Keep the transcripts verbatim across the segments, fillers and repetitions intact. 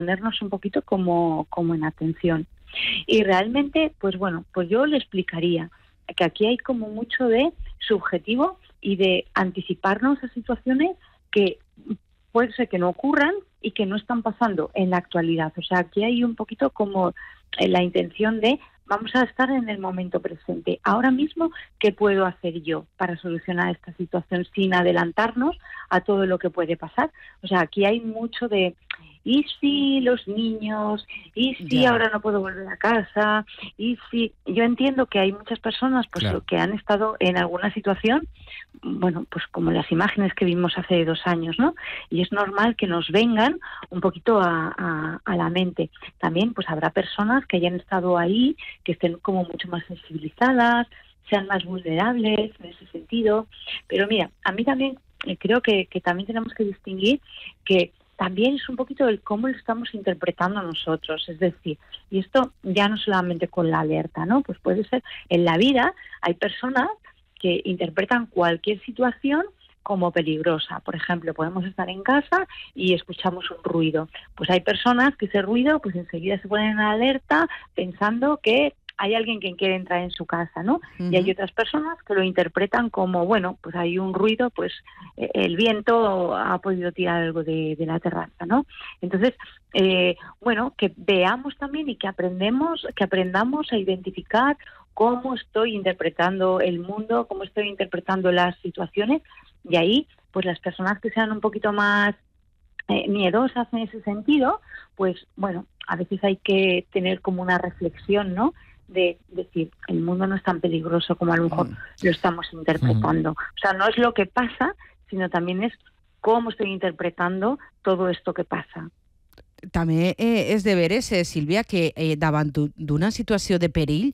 ponernos un poquito como, como en atención. Y realmente, pues bueno, pues yo le explicaría que aquí hay como mucho de subjetivo y de anticiparnos a situaciones que puede ser que no ocurran y que no están pasando en la actualidad. O sea, aquí hay un poquito como la intención de vamos a estar en el momento presente. Ahora mismo, ¿qué puedo hacer yo para solucionar esta situación sin adelantarnos a todo lo que puede pasar? O sea, aquí hay mucho de ¿y si los niños? ¿Y si Ya. ahora no puedo volver a casa? ¿Y si? Yo entiendo que hay muchas personas pues Claro. que han estado en alguna situación, bueno, pues como las imágenes que vimos hace dos años, ¿no? Y es normal que nos vengan un poquito a, a, a la mente. También pues habrá personas que hayan estado ahí, que estén como mucho más sensibilizadas, sean más vulnerables en ese sentido. Pero mira, a mí también eh, creo que, que también tenemos que distinguir que también es un poquito el cómo lo estamos interpretando nosotros, es decir, y esto ya no solamente con la alerta, ¿no? Pues puede ser en la vida, hay personas que interpretan cualquier situación como peligrosa. Por ejemplo, podemos estar en casa y escuchamos un ruido. Pues hay personas que ese ruido, pues enseguida se ponen en alerta pensando que hay alguien que quiere entrar en su casa, ¿no? Uh-huh. Y hay otras personas que lo interpretan como, bueno, pues hay un ruido, pues eh, el viento ha podido tirar algo de, de la terraza, ¿no? Entonces, eh, bueno, que veamos también y que aprendemos, que aprendamos a identificar cómo estoy interpretando el mundo, cómo estoy interpretando las situaciones, y ahí, pues las personas que sean un poquito más eh, miedosas en ese sentido, pues bueno, a veces hay que tener como una reflexión, ¿no?, de decir, el mundo no es tan peligroso como a lo mejor lo estamos interpretando. O sea, no es lo que pasa, sino también es cómo estoy interpretando todo esto que passa. També eh, és de veres, eh, Sílvia, que eh, davant d'una situació de perill,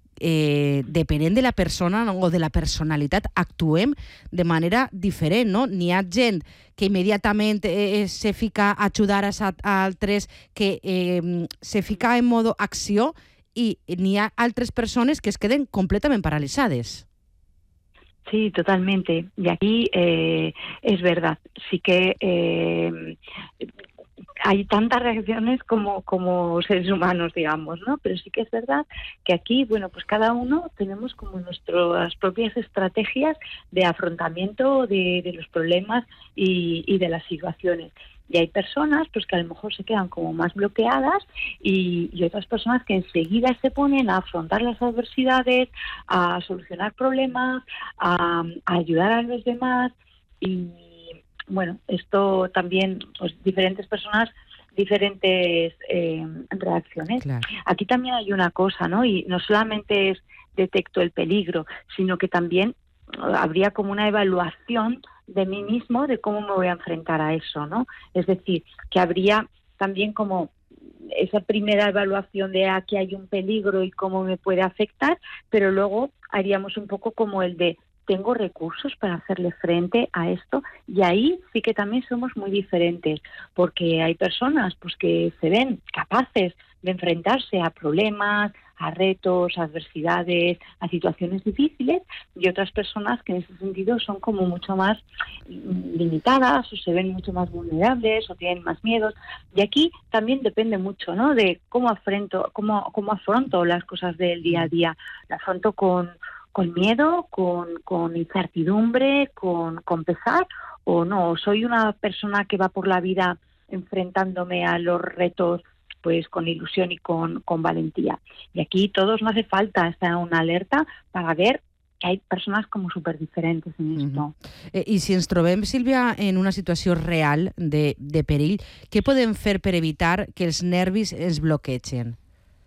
eh, depenent de la persona o de la personalitat, actuem de manera diferent, no? N'hi ha gent que immediatament eh, se fica a ajudar a, a altres, que eh, se fica en modo acció, i n'hi ha altres persones que es queden completament paralitzades. Sí, totalmente. Y aquí eh, es verdad, sí que eh, hay tantas reacciones como, como seres humanos, digamos, ¿no? Pero sí que es verdad que aquí, bueno, pues cada uno tenemos como nuestras propias estrategias de afrontamiento de, de los problemas y, y de las situaciones. Y hay personas pues que a lo mejor se quedan como más bloqueadas y, y otras personas que enseguida se ponen a afrontar las adversidades, a solucionar problemas, a, a ayudar a los demás. Y bueno, esto también, pues diferentes personas, diferentes eh, reacciones. Claro. Aquí también hay una cosa, ¿no? Y no solamente es detecto el peligro, sino que también habría como una evaluación de mí mismo, de cómo me voy a enfrentar a eso, ¿no? Es decir, que habría también como esa primera evaluación de aquí hay un peligro y cómo me puede afectar, pero luego haríamos un poco como el de tengo recursos para hacerle frente a esto, y ahí sí que también somos muy diferentes, porque hay personas pues que se ven capaces de enfrentarse a problemas, a retos, a adversidades, a situaciones difíciles, y otras personas que en ese sentido son como mucho más limitadas o se ven mucho más vulnerables o tienen más miedos. Y aquí también depende mucho, ¿no?, de cómo afronto, cómo, cómo afronto las cosas del día a día. La afronto con, con miedo, con, con incertidumbre, con, con pesar, o no. Soy una persona que va por la vida enfrentándome a los retos pues con ilusión y con, con valentía. Y aquí todos no hace falta estar en una alerta para ver que hay persones com super diferents en esto. Uh-huh. eh, I si ens trobem, Sílvia, en una situació real de, de perill, què podem fer per evitar que els nervis es bloquegen?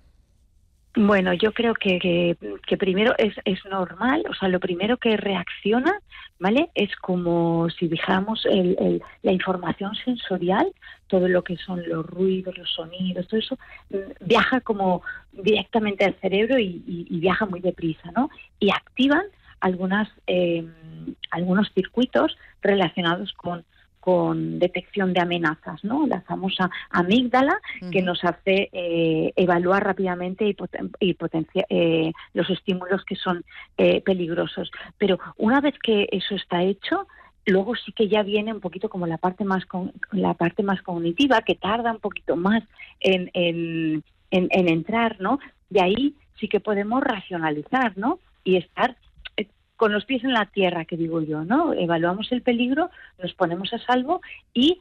Bueno, yo creo que, que, que primero es, es normal, o sea, lo primero que reacciona, ¿vale?, es como si dijéramos el, el, la información sensorial, todo lo que son los ruidos, los sonidos, todo eso, viaja como directamente al cerebro y, y, y viaja muy deprisa, ¿no? Y activan algunas, eh, algunos circuitos relacionados con con detección de amenazas, ¿no? La famosa amígdala, uh-huh, que nos hace eh, evaluar rápidamente y, poten- y potenciar eh, los estímulos que son eh, peligrosos. Pero una vez que eso está hecho, Luego sí que ya viene un poquito como la parte más con, la parte más cognitiva, que tarda un poquito más en, en, en, en entrar, ¿no? De ahí sí que podemos racionalizar, ¿no? Y estar eh, con los pies en la tierra, que digo yo, ¿no? Evaluamos el peligro, nos ponemos a salvo y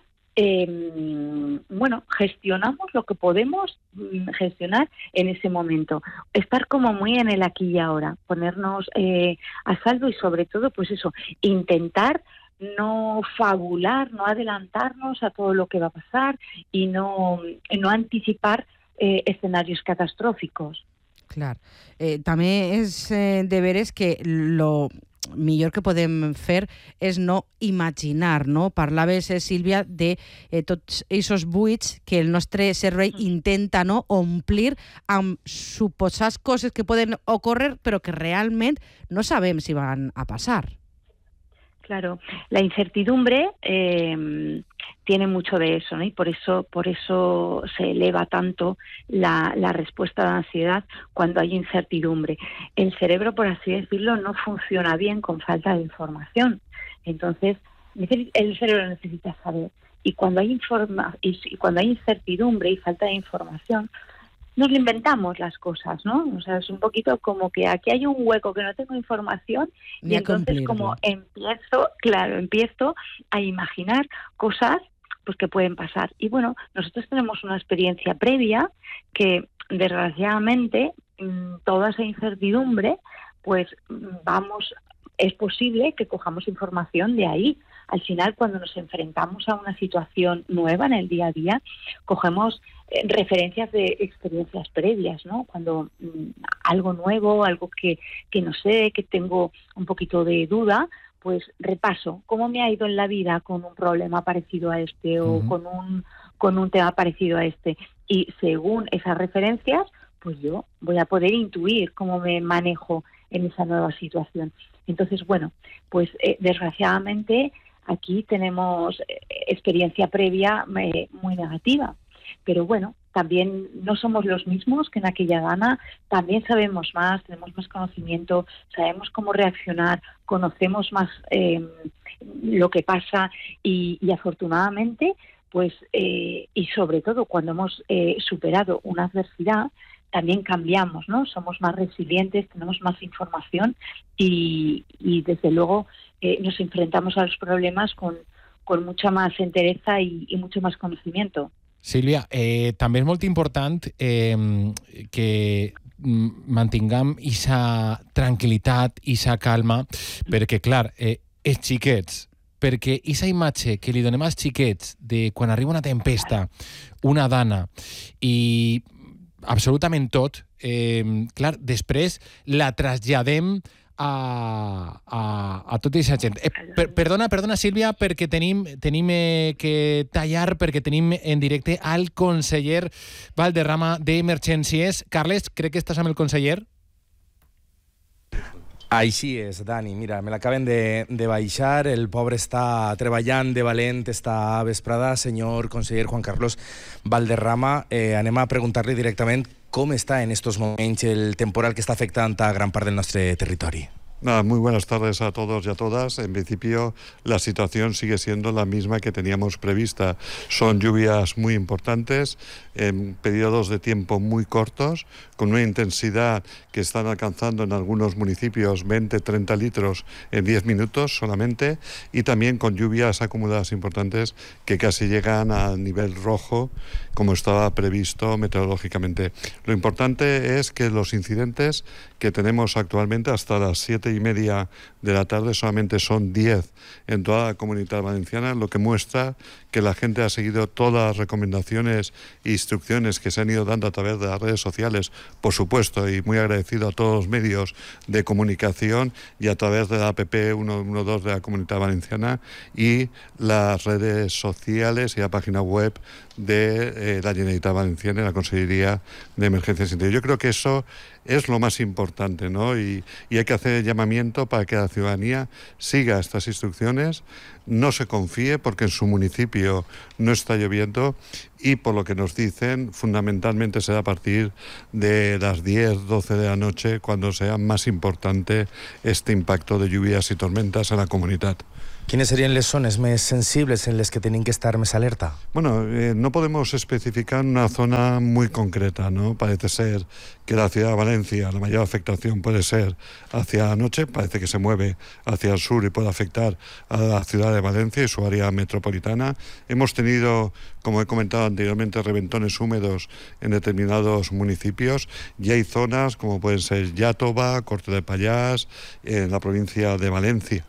Eh, bueno, gestionamos lo que podemos gestionar en ese momento. Estar como muy en el aquí y ahora, ponernos eh, a salvo y sobre todo, pues eso, intentar no fabular, no adelantarnos a todo lo que va a pasar y no, no anticipar eh, escenarios catastróficos. Clar. Eh, també és eh, de veres que lo millor que podem fer és no imaginar, no? Parlaves, eh, Sílvia, de eh, tots aquests buits que el nostre cervell intenta, no, omplir amb suposades coses que poden ocórrer però que realment no sabem si van a passar. Claro, la incertidumbre eh, tiene mucho de eso, ¿no? Y por eso, por eso se eleva tanto la, la respuesta de ansiedad cuando hay incertidumbre. El cerebro, por así decirlo, no funciona bien con falta de información. Entonces, el cerebro necesita saber. Y cuando hay informa y cuando hay incertidumbre y falta de información, nos lo inventamos las cosas, ¿no? O sea, es un poquito como que aquí hay un hueco que no tengo información y, y entonces como empiezo, claro, empiezo a imaginar cosas pues que pueden pasar. Y bueno, nosotros tenemos una experiencia previa que desgraciadamente toda esa incertidumbre, pues vamos, es posible que cojamos información de ahí. Al final, cuando nos enfrentamos a una situación nueva en el día a día, cogemos eh, referencias de experiencias previas, ¿no? Cuando mmm, algo nuevo, algo que, que no sé, que tengo un poquito de duda, pues repaso cómo me ha ido en la vida con un problema parecido a este o uh-huh. con un con un tema parecido a este. Y según esas referencias, pues yo voy a poder intuir cómo me manejo en esa nueva situación. Entonces, bueno, pues eh, desgraciadamente aquí tenemos experiencia previa eh, muy negativa, pero bueno, también no somos los mismos que en aquella gana, también sabemos más, tenemos más conocimiento, sabemos cómo reaccionar, conocemos más eh, lo que pasa y, y afortunadamente, pues, eh, y sobre todo cuando hemos eh, superado una adversidad, también cambiamos, ¿no? Somos más resilientes, tenemos más información y, y desde luego eh, nos enfrentamos a los problemas con, con mucha más entereza y, y mucho más conocimiento. Sílvia, eh, també és molt important eh, que mantinguem aquesta tranquil·litat, aquesta calma, perquè, clar, eh, els xiquets, perquè aquesta imatge que li donem als xiquets de quan arriba una tempesta, una dana i absolutament tot, eh, clar, després la traslladem a, a, a tota aquesta gent. Eh, per, perdona, perdona, Sílvia, perquè tenim, tenim eh, que tallar, perquè tenim en directe al conseller Valderrama d'Emergències. Carles, crec que estàs amb el conseller. Així és, Dani. Mira, me l'acaben de, de baixar. El pobre està treballant de valent esta vesprada. Senyor conseller Juan Carlos Valderrama, eh, anem a preguntar-li directament com està en estos moments el temporal que està afectant a gran part del nostre territori. Nada, muy buenas tardes a todos y a todas. En principio, la situación sigue siendo la misma que teníamos prevista. Son lluvias muy importantes, en periodos de tiempo muy cortos, con una intensidad que están alcanzando en algunos municipios veinte a treinta litros en diez minutos solamente, y también con lluvias acumuladas importantes que casi llegan al nivel rojo, como estaba previsto meteorológicamente. Lo importante es que los incidentes que tenemos actualmente hasta las siete y media de la tarde solamente son diez en toda la Comunidad Valenciana, lo que muestra que la gente ha seguido todas las recomendaciones e instrucciones que se han ido dando a través de las redes sociales, por supuesto, y muy agradecido a todos los medios de comunicación y a través de la app ciento doce de la Comunidad Valenciana y las redes sociales y la página web de eh, la Generalitat Valenciana y la Consejería de Emergencias Interiores. Yo creo que eso es lo más importante, ¿no? Y, y hay que hacer el llamamiento para que la ciudadanía siga estas instrucciones, no se confíe porque en su municipio no está lloviendo y por lo que nos dicen fundamentalmente será a partir de las diez, doce de la noche cuando sea más importante este impacto de lluvias y tormentas en la comunidad. Quines serien les zones més sensibles en les que tenim que estar més alerta? Bueno, eh, no podemos especificar una zona muy concreta, ¿no? Parece ser que la ciudad de Valencia, la mayor afectación puede ser hacia la noche, parece que se mueve hacia el sur y puede afectar a la ciudad de Valencia y su área metropolitana. Hemos tenido, como he comentado anteriormente, reventones húmedos en determinados municipios y hay zonas como pueden ser Iàtova, Corte de Pallars, en la provincia de Valencia,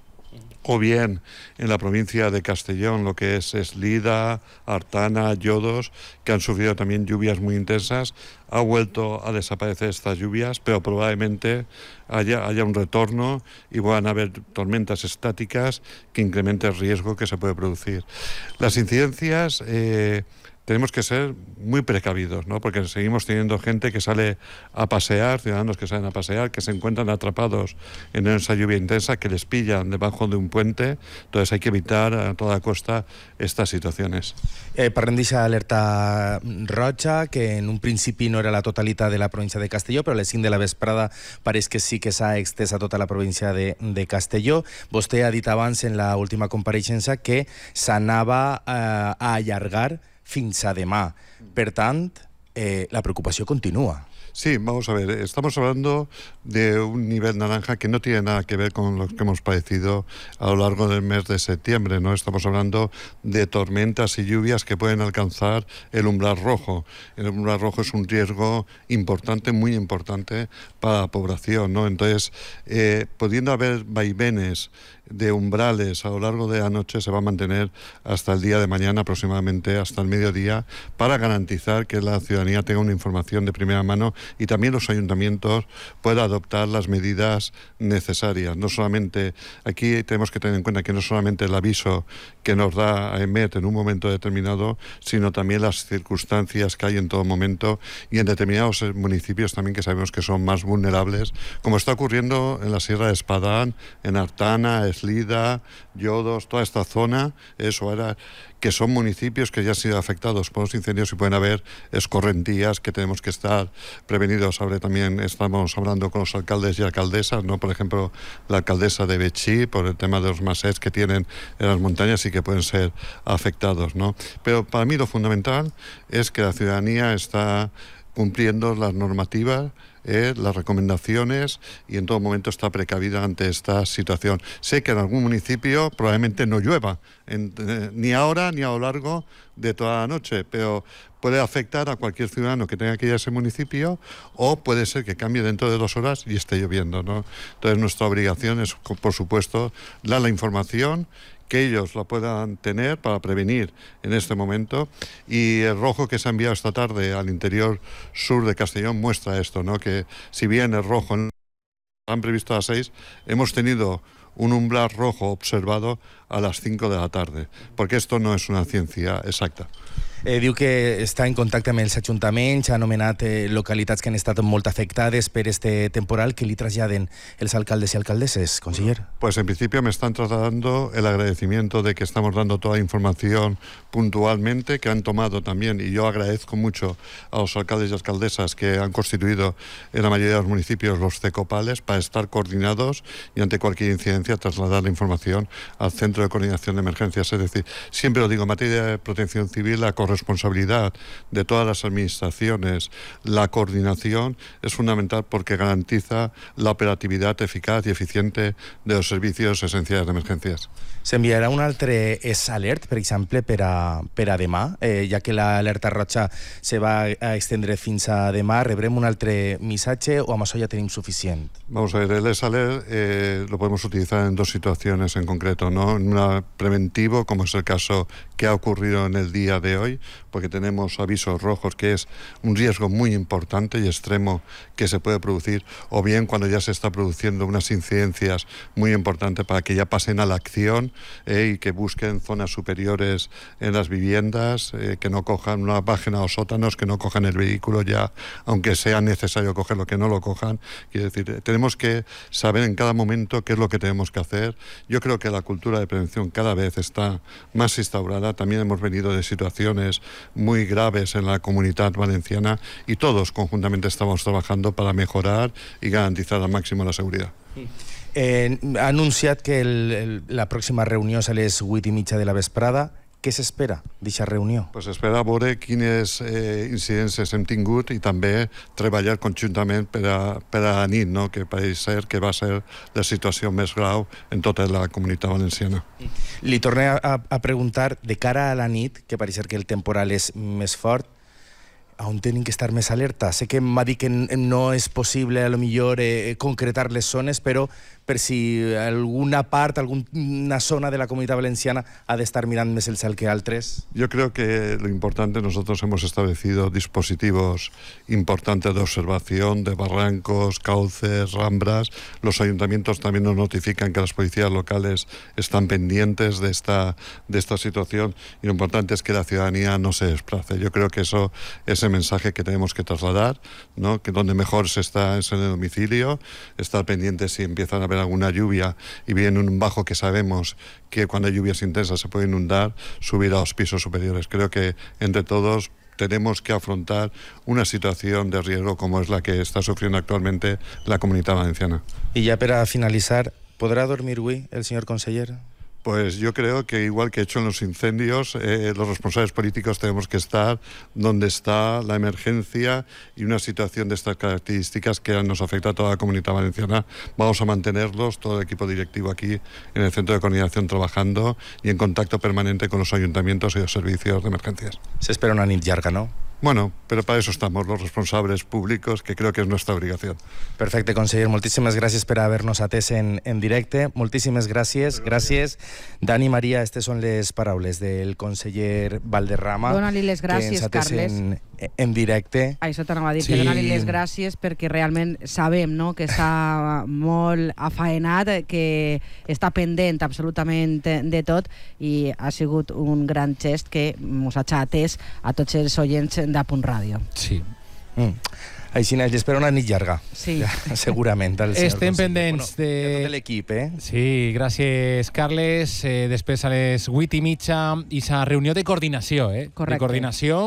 o bien en la provincia de Castellón, lo que es Eslida, Artana, Llodos, que han sufrido también lluvias muy intensas. Ha vuelto a desaparecer estas lluvias, pero probablemente haya, haya un retorno y van a haber tormentas estáticas que incrementen el riesgo que se puede producir. Las incidencias... Eh, tenemos que ser muy precavidos, ¿no? Porque seguimos teniendo gente que sale a pasear, ciudadanos que salen a pasear, que se encuentran atrapados en esa lluvia intensa, que les pillan debajo de un puente. Entonces hay que evitar a toda costa estas situaciones. Eh, parlem d'aquesta alerta roja, que en un principi no era la totalitat de la província de Castelló, però a les cinc de la vesprada pareix que sí que s'ha extès a tota la província de, de Castelló. Vostè ha dit abans en l'última compareixença que s'anava eh, a allargar fins a demà. Per tant, eh, la preocupació continua. Sí, vamos a ver, estamos hablando de un nivel naranja que no tiene nada que ver con lo que hemos padecido a lo largo del mes de septiembre, ¿no? Estamos hablando de tormentas y lluvias que pueden alcanzar el umbral rojo. El umbral rojo es un riesgo importante, muy importante para la población, ¿no? Entonces, eh, pudiendo haber vaivenes de umbrales a lo largo de la noche, se va a mantener hasta el día de mañana, aproximadamente hasta el mediodía, para garantizar que la ciudadanía tenga una información de primera mano y también los ayuntamientos puedan adoptar las medidas necesarias. No solamente, aquí tenemos que tener en cuenta que no solamente el aviso que nos da A E M E T en un momento determinado, sino también las circunstancias que hay en todo momento y en determinados municipios también que sabemos que son más vulnerables, como está ocurriendo en la Sierra de Espadán, en Artana, Eslida, Llodos, toda esta zona, eso era, que son municipios que ya han sido afectados por los incendios y pueden haber escorrentías que tenemos que estar prevenidos. Ahora también estamos hablando con los alcaldes y alcaldesas, ¿no? Por ejemplo, la alcaldesa de Betxí, por el tema de los masés que tienen en las montañas y que pueden ser afectados, ¿no? Pero para mí lo fundamental es que la ciudadanía está cumpliendo las normativas, eh, las recomendaciones y en todo momento está precavida ante esta situación. Sé que en algún municipio probablemente no llueva, en, eh, ni ahora ni a lo largo de toda la noche, pero puede afectar a cualquier ciudadano que tenga que ir a ese municipio o puede ser que cambie dentro de dos horas y esté lloviendo, ¿no? Entonces nuestra obligación es, por supuesto, dar la información, que ellos la puedan tener para prevenir en este momento, y el rojo que se ha enviado esta tarde al interior sur de Castellón muestra esto, ¿no? Que si bien el rojo han previsto a las seis, hemos tenido un umbral rojo observado a las cinco de la tarde, porque esto no es una ciencia exacta. Eh, diu que està en contacte amb els ajuntaments, ha anomenat eh, localitats que han estat molt afectades per este temporal. Que li traslladen els alcaldes y alcaldesas, conseller? Pues en principio me están trasladando el agradecimiento de que estamos dando toda la información puntualmente, que han tomado también, y yo agradezco mucho a los alcaldes y alcaldesas que han constituido en la mayoría de los municipios los CECOPALES para estar coordinados y ante cualquier incidencia trasladar la información al Centro de Coordinación de Emergencias. Es decir, siempre lo digo, en materia de protección civil, la responsabilidad de todas las administraciones, la coordinación es fundamental porque garantiza la operatividad eficaz y eficiente de los servicios esenciales de emergencias. S'enviarà un altre S-Alert, per exemple, per a, per a demà, eh, ja que l'alerta roja se va a extendre fins a demà. Rebrem un altre missatge o amb això ja tenim suficient? Vamos a ver, el S-Alert eh, lo podemos utilizar en dos situaciones en concreto, ¿no? Una preventivo, como es el caso que ha ocurrido en el día de hoy, porque tenemos avisos rojos, que es un riesgo muy importante y extremo que se puede producir, o bien cuando ya se está produciendo unas incidencias muy importantes para que ya pasen a la acción eh, y que busquen zonas superiores en las viviendas, eh, que no cojan una página o sótanos, que no cojan el vehículo ya, aunque sea necesario cogerlo, que no lo cojan. Quiero decir, tenemos que saber en cada momento qué es lo que tenemos que hacer. Yo creo que la cultura de prevención cada vez está más instaurada. También hemos venido de situaciones muy graves en la Comunitat Valenciana y todos conjuntamente estamos trabajando para mejorar y garantizar al máximo la seguridad. Eh, ha anunciat que el, el, la pròxima reunió és a les vuit i mitja de la vesprada. Què s'espera d'aquesta reunió? Pues espera veure quines eh, incidències hem tingut i també treballar conjuntament per a, per a la nit, no? Que pareix ser que va ser la situació més grau en tota la comunitat valenciana. Li torné a, a preguntar, de cara a la nit, que pareix ser que el temporal és més fort, on tenen que estar més alerta? Sé que m'ha dit que no és possible, a lo millor, eh, concretar les zones, però per si alguna part, alguna zona de la Comunidad Valenciana ha de estar mirando más el cel que altres. Yo creo que lo importante, nosotros hemos establecido dispositivos importantes de observación de barrancos, cauces, ramblas. Los ayuntamientos también nos notifican que las policías locales están pendientes de esta, de esta situación y lo importante es que la ciudadanía no se desplace. Yo creo que eso es el mensaje que tenemos que trasladar, ¿no? Que donde mejor se está es en el domicilio, estar pendientes si empiezan a haber alguna lluvia y viene un bajo que sabemos que cuando hay lluvias intensas se puede inundar, subir a los pisos superiores. Creo que entre todos tenemos que afrontar una situación de riesgo como es la que está sufriendo actualmente la Comunidad Valenciana. Y ya para finalizar, ¿podrá dormir hoy el señor conseller? Pues yo creo que igual que he hecho en los incendios, eh, los responsables políticos tenemos que estar donde está la emergencia y una situación de estas características que nos afecta a toda la Comunidad Valenciana. Vamos a mantenerlos, todo el equipo directivo aquí en el Centro de Coordinación trabajando y en contacto permanente con los ayuntamientos y los servicios de emergencias. Se espera una nit llarga, ¿no? Bueno, pero para eso estamos los responsables públicos, que creo que es nuestra obligación. Perfecte, conseller. Moltíssimes gràcies per haver-nos atès en, en directe. Moltíssimes gràcies. Gràcies. Dani, Maria, aquestes són les paraules del conseller Valderrama. Dóna-li les gràcies, Carles. En, en directe. Això t'anava a dir, Sí. que dóna-li les gràcies perquè realment sabem, no?, que està molt afaenat, que està pendent absolutament de tot i ha sigut un gran gest que ens ha atès a tots els oients de Punt Ràdio. Sí. Mm. Així n'hi espera una nit llarga. Sí. Ja, segurament. El Estem pendents bueno, de... de tot l'equip, eh? Sí, gràcies, Carles. Eh, després a les vuit i mitja i sa reunió de coordinació, eh? Correcte. De coordinació.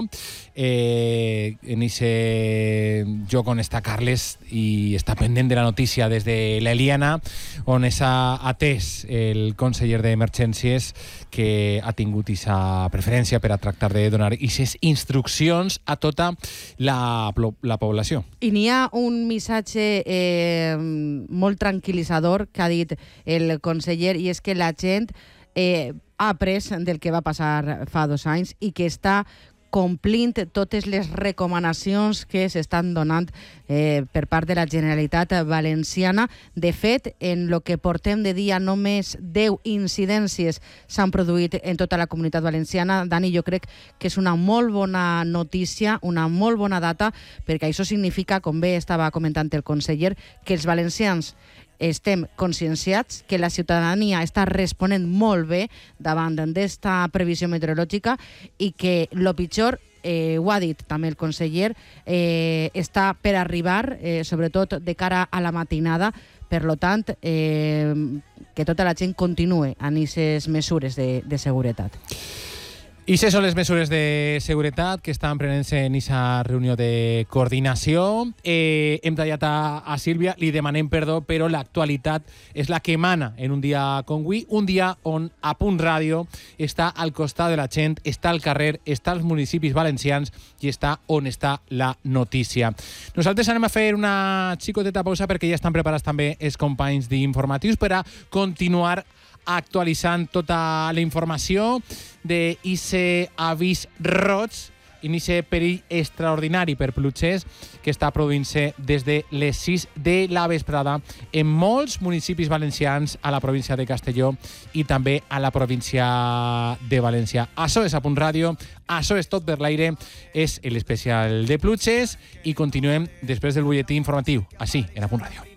Eh, en ese lloc on està Carles i està pendent de la notícia des de l'Eliana, on s'ha atès el conseller d'Emergències que ha tingut aquesta preferència per a tractar de donar aquestes instruccions a tota la, la població. I n'hi ha un missatge eh, molt tranquil·litzador que ha dit el conseller, i és que la gent eh, ha après del que va passar fa dos anys i que està complint totes les recomanacions que s'estan donant eh, per part de la Generalitat Valenciana. De fet, en lo que portem de dia, només deu incidències s'han produït en tota la Comunitat Valenciana. Dani, jo crec que és una molt bona notícia, una molt bona data, perquè això significa, com bé estava comentant el conseller, que els valencians estem conscienciats, que la ciutadania està responent molt bé davant d'esta previsió meteorològica i que el pitjor, eh, ho ha dit també el conseller, eh, està per arribar, eh, sobretot de cara a la matinada. Per lo tant, eh, que tota la gent continue en aquestes mesures de, de seguretat. I aquestes són les mesures de seguretat que estan prenent-se en aquesta reunió de coordinació. Eh, hem tallat a, a Sílvia, li demanem perdó, però l'actualitat és la que emana en un dia com avui, un dia on a Punt Ràdio està al costat de la gent, està al carrer, està als municipis valencians i està on està la notícia. Nosaltres anem a fer una xicoteta pausa perquè ja estan preparats també els companys d'informatius per a continuar actualitzant tota la informació d'aquest avís roig i aquest perill extraordinari per pluges que està produint-se des de les sis de la vesprada en molts municipis valencians a la província de Castelló i també a la província de València. Això és a Punt Ràdio, això és Tot per l'aire, és l'especial de pluges i continuem després del butlletí informatiu, així, en a Punt Ràdio.